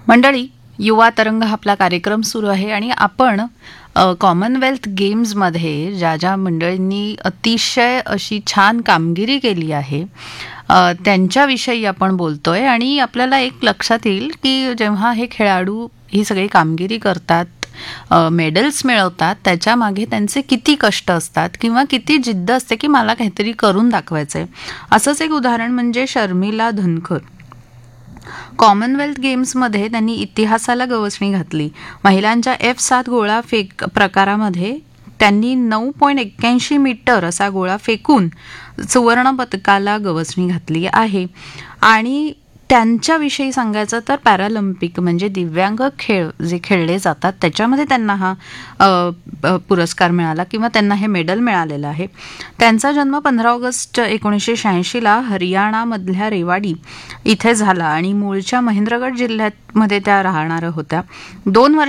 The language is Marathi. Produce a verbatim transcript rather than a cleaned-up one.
मंडळी, युवा तरंग हा आपला कार्यक्रम सुरू आहे आणि आपण कॉमनवेल्थ गेम्समध्ये ज्या ज्या मंडळींनी अतिशय अशी छान कामगिरी केली आहे अ, त्यांच्याविषयी आपण बोलतोय. आणि आपल्याला एक लक्षात येईल की जेव्हा हे खेळाडू ही सगळी कामगिरी करतात, मेडल्स मिळवतात, त्याच्या मागे त्यांचे किती कष्ट असतात किंवा किती जिद्द असते की मला काहीतरी करून दाखवायचंय. असंच एक उदाहरण म्हणजे शर्मिला धनखर. कॉमनवेल्थ गेम्समध्ये त्यांनी इतिहासाला गवसणी घातली. महिलांच्या एफ सात गोळा फेक प्रकारामध्ये त्यांनी नऊ पॉईंट एक्क्याऐंशी मीटर असा गोळा फेकून सुवर्ण पदकाला गवसणी घातली आहे. आणि त्यांच्याविषयी सांगायचं तर पॅरालिम्पिक म्हणजे दिव्यांग खेळ जे खेळले जातात त्याच्यामध्ये त्यांना हा अ, अ, पुरस्कार मिळाला किंवा त्यांना हे मेडल मिळालेलं आहे. त्यांचा जन्म पंधरा ऑगस्ट एकोणीसशे शहाऐंशीला हरियाणामधल्या रेवाडी इथे झाला आणि मूळच्या महेंद्रगड जिल्ह्यात मध्ये त्या राहणाऱ्या होत्या. दोन